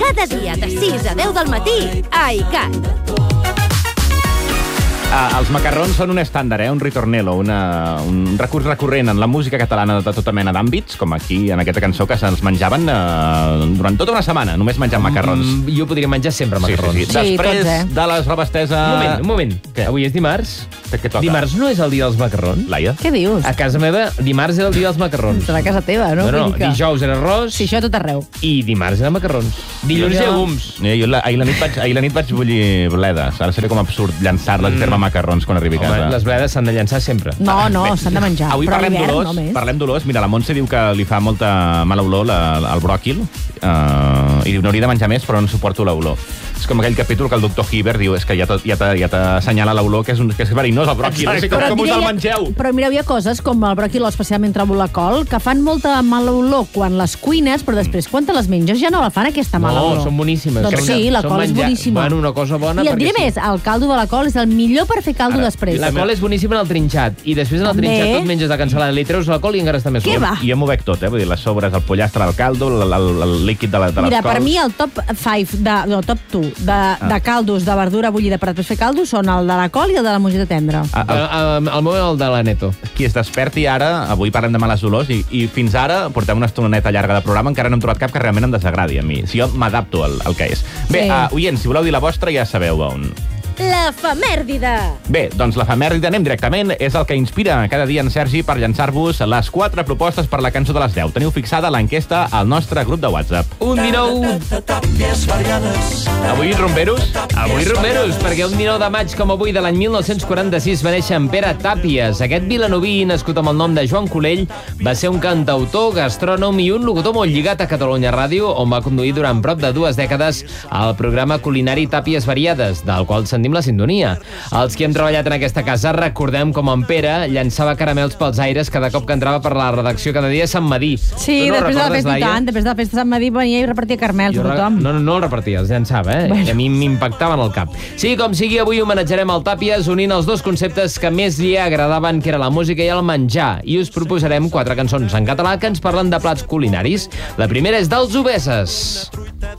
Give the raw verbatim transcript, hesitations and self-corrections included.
Cada dia de sis a deu del matí a iCat. Ah, els macarrons són un estàndard, eh? un ritornello, una, un recurs recurrent en la música catalana de tota mena d'àmbits, com aquí, en aquesta cançó, que se'ls menjaven eh, durant tota una setmana, només menjant macarrons. Mm, jo podria menjar sempre macarrons. Sí, sí, sí. Sí, Després tots, eh? de la roba estesa... Un moment, un moment. Què? Avui és dimarts. Què toca? Dimarts no és el dia dels macarrons? Laia? Què dius? A casa meva, dimarts era el dia dels macarrons. Serà a casa teva, no? No, no, Vull dir que- dijous era arròs Sí, això a tot arreu. i dimarts era macarrons. Dilluns Jo- llegums. Eh, jo la, ahir, la nit vaig, ahir la nit vaig bullir bledes. Ara seria com absurd llançar-les i fer-me macarrons quan arribi a casa. Home, les bledes s'han de llançar sempre. No, no, s'han de menjar. Avui però a parlem l'hivern d'olors. només. Parlem d'olors. Mira, la Montse diu que li fa molta mala olor la, el bròquil uh, i diu, n'hauria de menjar més, però no suporto l'olor. És com aquell capítol que el doctor Hibbert diu és que ja t'assenyala ja ja t'assenyala l'olor que és, un, que és verinós el bròquil. No sé com, com us mira, el hi ha- mengeu. Però mira, hi ha coses com el bròquil, especialment trobo la col, que fan molta mala olor quan les cuines, però després quan te les menges ja no la fan aquesta mala olor. No, són boníssimes. Doncs Són- sí, la són col és menjar- boníssima. Bueno, una cosa bona... I et perquè diré sí. més, el caldo de la col és el millor per fer caldo Ara, després. La col és boníssima en el trinxat. I després en el També. trinxat tu et menges la cansalada, li treus la col i encara està més Què bo. va? I jo m'ho bec tot, eh? Vull dir, les sobres, el pollastre, el caldo, el, el, el líquid de, la, de les Mira, cols. per mi el top cinc, de, no, top dos de, Ah. de caldos de verdura bullida per després fer caldo són el de la col i el de la mongeta tendra. Ah, El, el, el meu és el de la Neto. qui es desperti ara, avui parlem de males olors i, i fins ara portem una estoneta llarga de programa, encara no hem trobat cap que realment em desagradi a mi. Si jo m'adapto al, al que és. Bé, Sí. uh, oients, si voleu dir la vostra ja sabeu on. L'efemèrdide. Bé, doncs l'efemèride, anem directament, és el que inspira cada dia en Sergi per llançar-vos les quatre propostes per la cançó de les deu. Teniu fixada l'enquesta al nostre grup de WhatsApp. Un dinou... Avui, rumberos? Avui rumberos, perquè un dinou de maig com avui de l'any mil nou-cents quaranta-sis va néixer en Pere Tàpies. Aquest vilanoví, nascut amb el nom de Joan Colell, va ser un cantautor, gastrònom i un locutor molt lligat a Catalunya Ràdio, on va conduir durant prop de dues dècades el programa culinari Tàpies Variades, del qual sentim la sintonia. Els que hem treballat en aquesta casa recordem com en Pere llançava caramels pels aires cada cop que entrava per la redacció cada dia a Sant Madí. Sí, Tu no ho després de la recordes, festa, i Laia? tant, després de la festa de Sant Madí venia i repartia carmels Jo a re- tothom. No, no, no el repartia, els llançava, eh? Bueno. I a mi m'impactava en el cap. Sí, com sigui, avui homenatjarem el Tàpies unint els dos conceptes que més li agradaven, que era la música i el menjar. I us proposarem quatre cançons en català que ens parlen de plats culinaris. La primera és dels Obeses.